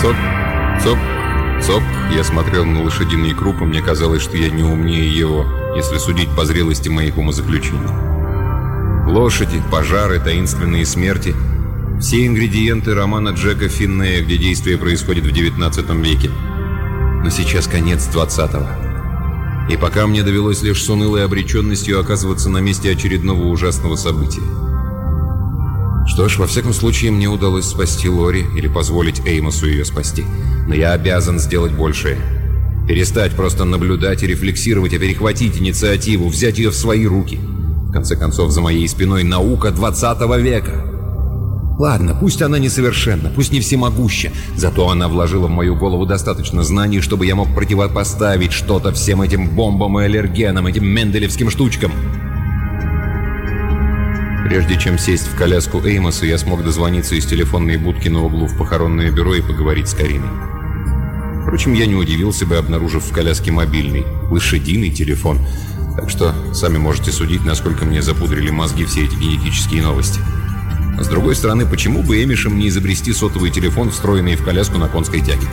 Цок, цок, цок. Я смотрел на лошадиный круп, и мне казалось, что я не умнее его, если судить по зрелости моих умозаключений. Лошади, пожары, таинственные смерти – все ингредиенты романа Джека Финнея, где действие происходит в 19 веке. Но сейчас конец 20-го. И пока мне довелось лишь с унылой обреченностью оказываться на месте очередного ужасного события. Что ж, во всяком случае, мне удалось спасти Лори или позволить Эймосу ее спасти. Но я обязан сделать большее. Перестать просто наблюдать и рефлексировать, а перехватить инициативу, взять ее в свои руки. В конце концов, за моей спиной наука 20 века. Ладно, пусть она несовершенна, пусть не всемогуща, зато она вложила в мою голову достаточно знаний, чтобы я мог противопоставить что-то всем этим бомбам и аллергенам, этим менделевским штучкам. Прежде чем сесть в коляску Эймоса, я смог дозвониться из телефонной будки на углу в похоронное бюро и поговорить с Кариной. Впрочем, я не удивился бы, обнаружив в коляске мобильный, лошадиный телефон. Так что сами можете судить, насколько мне запудрили мозги все эти генетические новости. А с другой стороны, почему бы Эмишем не изобрести сотовый телефон, встроенный в коляску на конской тяге?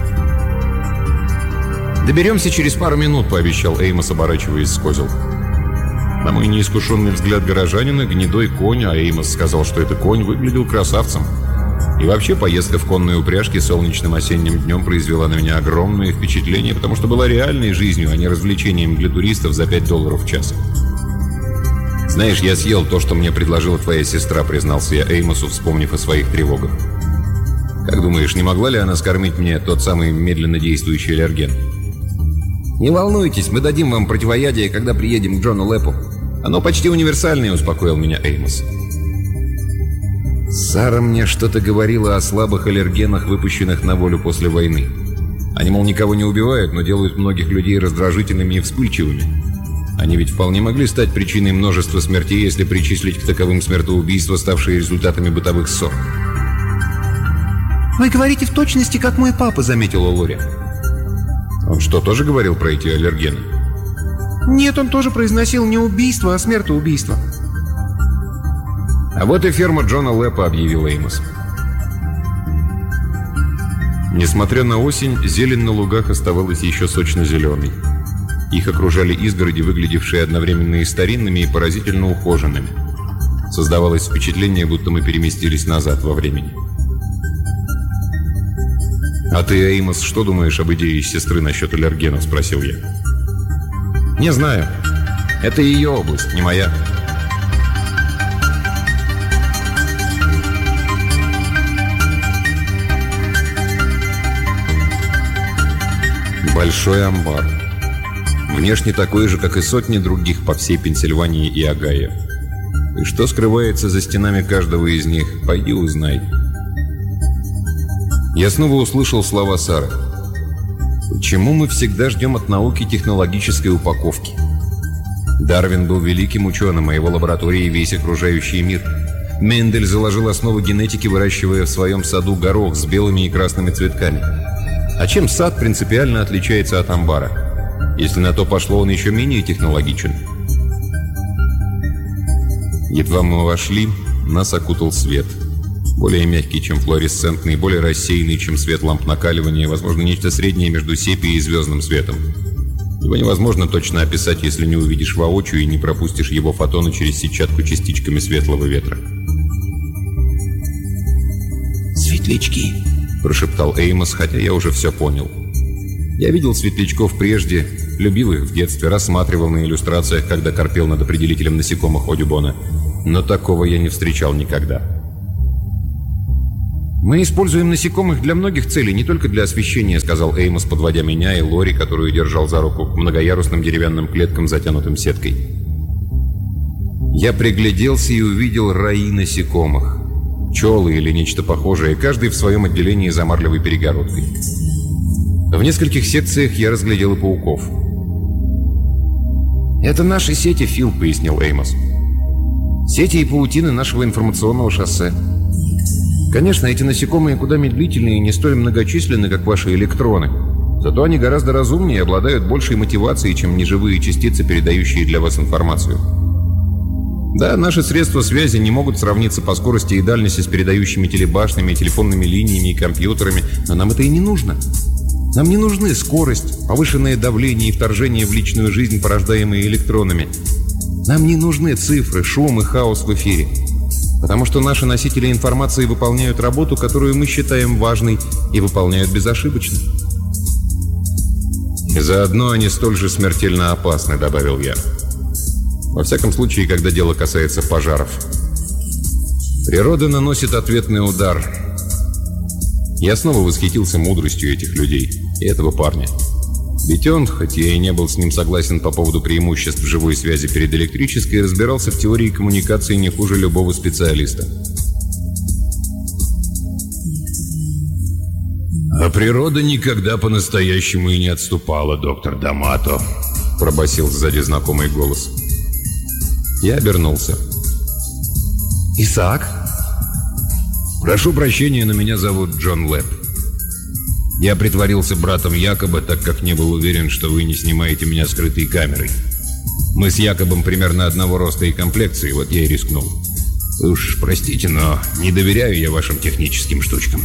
«Доберемся через пару минут», — пообещал Эймос, оборачиваясь с козел. На мой неискушенный взгляд горожанина, гнедой конь, а Эймос сказал, что это конь, выглядел красавцем. И вообще поездка в конной упряжке солнечным осенним днем произвела на меня огромное впечатление, потому что была реальной жизнью, а не развлечением для туристов за $5 в час. «Знаешь, я съел то, что мне предложила твоя сестра», — признался я Эймосу, вспомнив о своих тревогах. «Как думаешь, не могла ли она скормить мне тот самый медленно действующий аллерген?» «Не волнуйтесь, мы дадим вам противоядие, когда приедем к Джону Лэпу. Оно почти универсальное», — успокоил меня Эймос. Сара мне что-то говорила о слабых аллергенах, выпущенных на волю после войны. Они, мол, никого не убивают, но делают многих людей раздражительными и вспыльчивыми. Они ведь вполне могли стать причиной множества смертей, если причислить к таковым смертоубийства, ставшие результатами бытовых ссор. «Вы говорите в точности, как мой папа», — заметила Лори. «Он что, тоже говорил про эти аллергены?» «Нет, он тоже произносил не убийство, а смертоубийство». «А вот и ферма Джона Лэпа», — объявил Эймос. Несмотря на осень, зелень на лугах оставалась еще сочно-зеленой. Их окружали изгороди, выглядевшие одновременно и старинными, и поразительно ухоженными. Создавалось впечатление, будто мы переместились назад во времени. «А ты, Эймос, что думаешь об идее сестры насчет аллергенов?» — спросил я. «Не знаю. Это ее область, не моя». Большой амбар. Внешне такой же, как и сотни других по всей Пенсильвании и Огайо. И что скрывается за стенами каждого из них, пойди узнай. Я снова услышал слова Сары. «Почему мы всегда ждем от науки технологической упаковки? Дарвин был великим ученым, а его лаборатории весь окружающий мир. Мендель заложил основы генетики, выращивая в своем саду горох с белыми и красными цветками. А чем сад принципиально отличается от амбара? Если на то пошло, он еще менее технологичен». Едва мы вошли, нас окутал свет. Более мягкий, чем флуоресцентный, более рассеянный, чем свет ламп накаливания, возможно, нечто среднее между сепией и звездным светом. Его невозможно точно описать, если не увидишь воочию и не пропустишь его фотоны через сетчатку частичками светлого ветра. «Светлячки», — прошептал Эймос, хотя я уже все понял. Я видел светлячков прежде, любил их в детстве, рассматривал на иллюстрациях, когда корпел над определителем насекомых Одюбона. Но такого я не встречал никогда. «Мы используем насекомых для многих целей, не только для освещения», — сказал Эймос, подводя меня и Лори, которую держал за руку, к многоярусным деревянным клеткам, затянутым сеткой. Я пригляделся и увидел раи насекомых. Пчелы или нечто похожее, каждый в своем отделении за марлевой перегородкой. В нескольких секциях я разглядел и пауков. «Это наши сети, Фил», — пояснил Эймос. «Сети и паутины нашего информационного шоссе. Конечно, эти насекомые куда медлительнее и не столь многочисленны, как ваши электроны. Зато они гораздо разумнее и обладают большей мотивацией, чем неживые частицы, передающие для вас информацию». Да, наши средства связи не могут сравниться по скорости и дальности с передающими телебашнями, телефонными линиями и компьютерами, но нам это и не нужно. Нам не нужны скорость, повышенное давление и вторжение в личную жизнь, порождаемые электронами. Нам не нужны цифры, шум и хаос в эфире. Потому что наши носители информации выполняют работу, которую мы считаем важной, и выполняют безошибочно. И заодно они столь же смертельно опасны, добавил я. Во всяком случае, когда дело касается пожаров. Природа наносит ответный удар. Я снова восхитился мудростью этих людей и этого парня. Ведь он, хоть я и не был с ним согласен по поводу преимуществ живой связи перед электрической, разбирался в теории коммуникации не хуже любого специалиста. «А природа никогда по-настоящему и не отступала, доктор Дамато», — пробасил сзади знакомый голос. Я обернулся. «Исаак?» «Прошу прощения, но меня зовут Джон Лэб. Я притворился братом Якоба, так как не был уверен, что вы не снимаете меня скрытой камерой. Мы с Якобом примерно одного роста и комплекции, вот я и рискнул. Вы уж простите, но не доверяю я вашим техническим штучкам».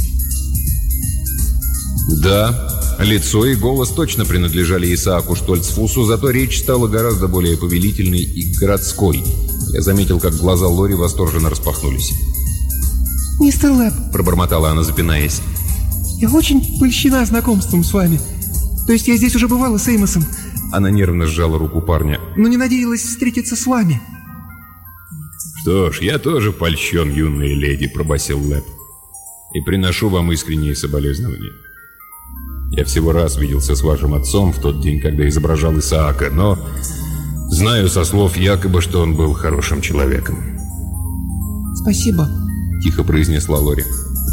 Да, лицо и голос точно принадлежали Исааку Штольцфусу, зато речь стала гораздо более повелительной и городской. Я заметил, как глаза Лори восторженно распахнулись. «Мистер Лэб», — пробормотала она, запинаясь, — «я очень польщена знакомством с вами. То есть я здесь уже бывала с Эймосом». Она нервно сжала руку парня. «Но не надеялась встретиться с вами». «Что ж, я тоже польщен, юная леди», — пробасил Лэб. «И приношу вам искренние соболезнования. Я всего раз виделся с вашим отцом в тот день, когда изображал Исаака, но знаю со слов Якоба, что он был хорошим человеком». «Спасибо», — тихо произнесла Лори.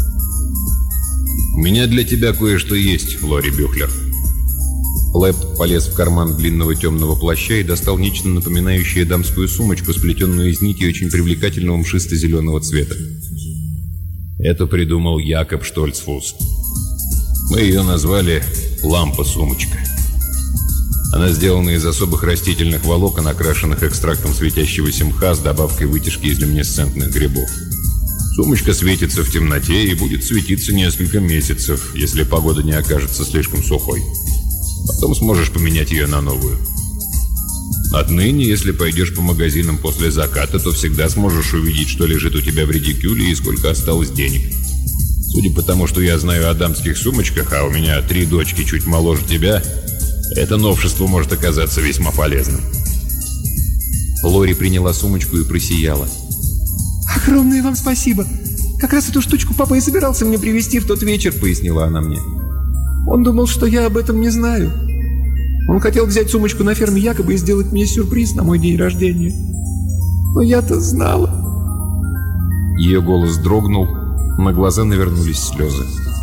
«У меня для тебя кое-что есть, Лори Бюхлер». Лэб полез в карман длинного темного плаща и достал нечто напоминающее дамскую сумочку, сплетенную из нити очень привлекательного мшисто-зеленого цвета. Это придумал Якоб Штольцфус. Мы ее назвали «Лампа-сумочка». Она сделана из особых растительных волокон, окрашенных экстрактом светящегося мха с добавкой вытяжки из люминесцентных грибов. Сумочка светится в темноте и будет светиться несколько месяцев, если погода не окажется слишком сухой. Потом сможешь поменять ее на новую. Отныне, если пойдешь по магазинам после заката, то всегда сможешь увидеть, что лежит у тебя в редикюле и сколько осталось денег. Судя по тому, что я знаю о дамских сумочках, а у меня 3 дочки чуть моложе тебя, это новшество может оказаться весьма полезным». Лори приняла сумочку и просияла. «Огромное вам спасибо. Как раз эту штучку папа и собирался мне привезти в тот вечер», — пояснила она мне. «Он думал, что я об этом не знаю. Он хотел взять сумочку на ферме Якоба и сделать мне сюрприз на мой день рождения. Но я-то знала». Ее голос дрогнул, на глаза навернулись слезы.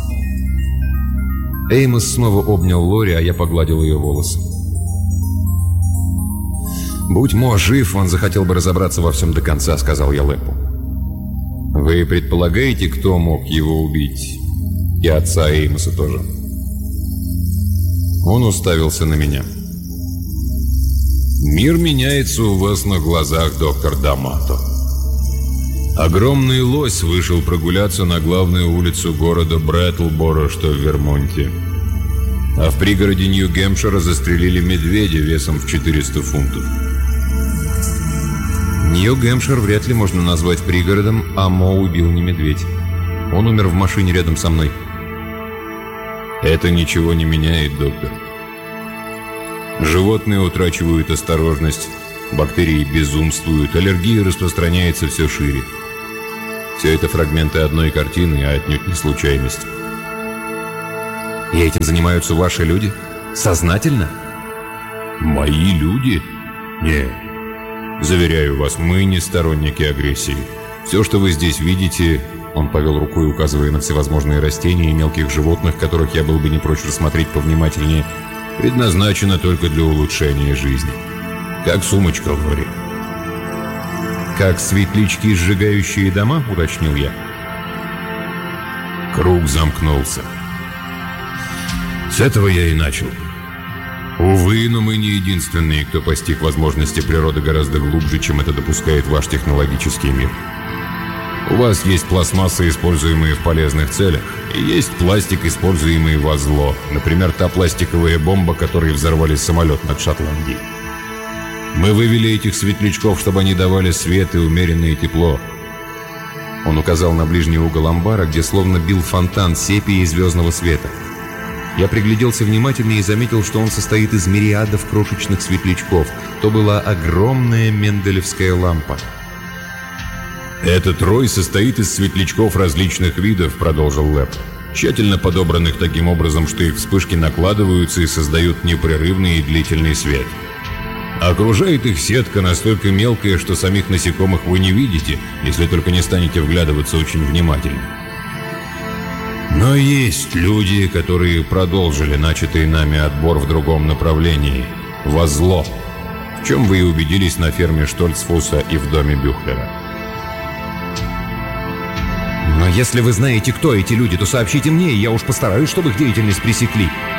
Эймос снова обнял Лори, а я погладил ее волосы. «Будь Мо жив, он захотел бы разобраться во всем до конца», — сказал я Лэпу. «Вы предполагаете, кто мог его убить? И отца Эймоса тоже?» Он уставился на меня. «Мир меняется у вас на глазах, доктор Дамато. Огромный лось вышел прогуляться на главную улицу города Брэтлборо, что в Вермонте. А в пригороде Нью-Гэмпшира застрелили медведя весом в 400 фунтов. Нью-Гэмпшир вряд ли можно назвать пригородом, а Мо убил не медведь. Он умер в машине рядом со мной». «Это ничего не меняет, доктор. Животные утрачивают осторожность, бактерии безумствуют, аллергия распространяется все шире. Все это фрагменты одной картины, а отнюдь не случайность». «И этим занимаются ваши люди? Сознательно?» «Мои люди? Нет. Заверяю вас, мы не сторонники агрессии. Все, что вы здесь видите...» Он повел рукой, указывая на всевозможные растения и мелких животных, которых я был бы не прочь рассмотреть повнимательнее, предназначено только для улучшения жизни. Как сумочка, Лори. «Как светлячки, сжигающие дома?» — уточнил я. Круг замкнулся. С этого я и начал. Увы, но мы не единственные, кто постиг возможности природы гораздо глубже, чем это допускает ваш технологический мир. У вас есть пластмассы, используемые в полезных целях, и есть пластик, используемый во зло. Например, та пластиковая бомба, которой взорвали самолет над Шотландией. Мы вывели этих светлячков, чтобы они давали свет и умеренное тепло. Он указал на ближний угол амбара, где словно бил фонтан сепии и звездного света. Я пригляделся внимательнее и заметил, что он состоит из мириадов крошечных светлячков. То была огромная менделевская лампа. «Этот рой состоит из светлячков различных видов», — продолжил Лэб, «тщательно подобранных таким образом, что их вспышки накладываются и создают непрерывный и длительный свет. Окружает их сетка настолько мелкая, что самих насекомых вы не видите, если только не станете вглядываться очень внимательно. Но есть люди, которые продолжили начатый нами отбор в другом направлении, во зло, в чем вы и убедились на ферме Штольцфуса и в доме Бюхлера». «Но если вы знаете, кто эти люди, то сообщите мне, и я уж постараюсь, чтобы их деятельность пресекли».